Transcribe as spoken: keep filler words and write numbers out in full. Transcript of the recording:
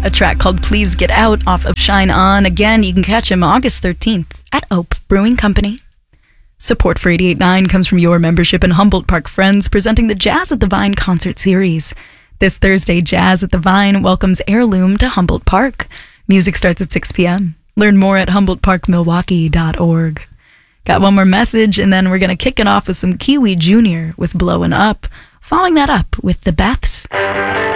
a track called Please Get Out off of Shine On. Again, you can catch him August thirteenth at Ope Brewing Company. Support for eighty-eight point nine comes from your membership in Humboldt Park Friends, presenting the Jazz at the Vine concert series. This Thursday, Jazz at the Vine welcomes Heirloom to Humboldt Park. Music starts at six p.m. Learn more at humboldt park milwaukee dot org. Got one more message, and then we're going to kick it off with some Kiwi Junior with Blowin' Up. Following that up with the Beths.